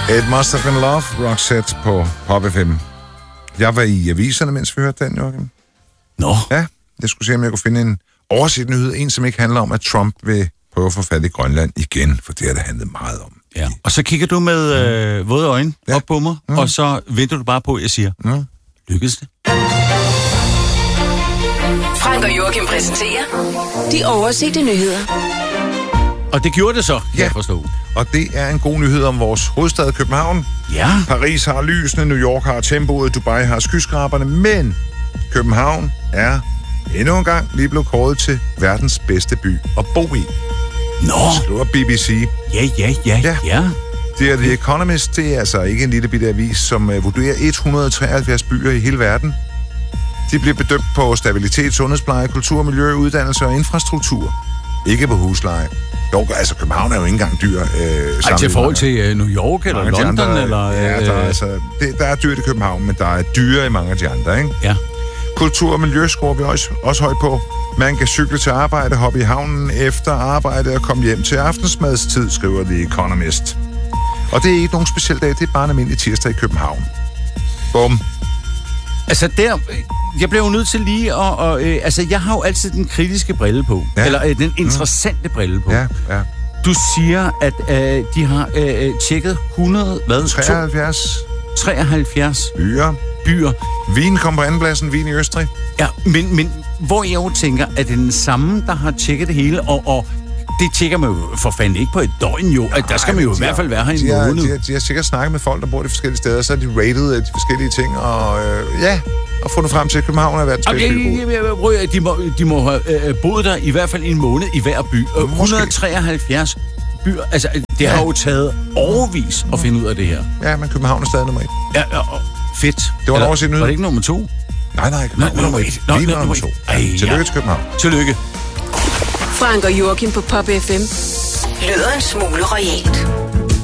It Must Have Been Love, Roxette på Pop FM. Jeg var i aviserne, mens vi hørte den, Joachim. Nå. Ja, jeg skulle se, om jeg kunne finde en oversigt nyhed. En, som ikke handler om, at Trump vil prøve at få fat i Grønland igen, for det har det handlet meget om. Ja. Og så kigger du med våde øjne op på mig, og så venter du bare på, at jeg siger, lykkedes det? Frank og Joachim præsenterer de oversete nyheder. Og det gjorde det så, kan jeg forstå. Og det er en god nyhed om vores hovedstad København. Ja. Paris har lysene, New York har tempoet, Dubai har skyskraberne, men København er endnu en gang lige blevet kåret til verdens bedste by at bo i. Nå. Skriver BBC. Ja. Det er The Economist, det er altså ikke en lille bitte avis, som vurderer 173 byer i hele verden. De bliver bedømt på stabilitet, sundhedspleje, kultur, miljø, uddannelse og infrastruktur. Ikke på husleje. Jo, altså København er jo ikke engang dyr. Til forhold til New York eller London? Andre, eller, ja, der er dyrt i København, men der er dyre i mange af de andre, ikke? Ja. Kultur og miljø skruer vi også højt på. Man kan cykle til arbejde, hoppe i havnen efter arbejde og komme hjem til aftensmadstid, skriver The Economist. Og det er ikke nogen speciel dag, det er bare en almindelig tirsdag i København. Bum. Altså jeg blev jo nødt til lige at jeg har jo altid den kritiske brille på. Ja. Eller den interessante brille på. Ja. Du siger, at de har tjekket 100, hvad? 73 byer. Wien kom på andenpladsen, Wien i Østrig. Ja, men hvor jeg jo tænker, at det er den samme, der har tjekket det hele, og det tjekker man jo for fanden ikke på et døgn jo. At der skal man jo i hvert fald være her i en måned. De har sikkert snakket med folk, der bor de forskellige steder, så har de rated de forskellige ting, og fundet frem til, at København er verdens bedste by. De må have boet der i hvert fald en måned i hver by. 173 byer. Altså, det har jo taget overvis at finde ud af det her. Ja, men København er stadig nummer 1. Ja, fedt. Det var en oversigt nyhed. Var det ikke nummer 2? Nej, København nummer 1. Vi var nummer 2. Tillykke til København. Tillykke. Frank og Joachim på Pop FM lyder en smule royalt.